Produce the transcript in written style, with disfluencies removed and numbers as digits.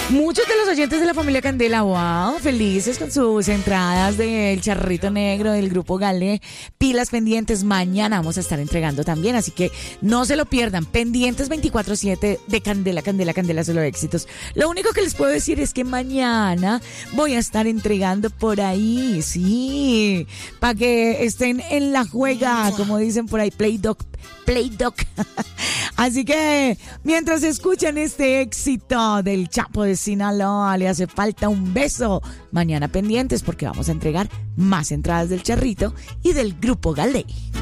Muchos de los oyentes de la familia Candela, wow, felices con sus entradas del Charrito Negro del Grupo Galé. Pilas pendientes, mañana vamos a estar entregando también, así que no se lo pierdan. Pendientes 24/7 de Candela, Candela, Candela, solo éxitos. Lo único que les puedo decir es que mañana voy a estar entregando por ahí, sí, para que estén en la juega, como dicen por ahí, Play Doc. Así que mientras escuchan este éxito del Chapo de Sinaloa, le hace falta un beso. Mañana pendientes porque vamos a entregar más entradas del Charrito y del Grupo Galé.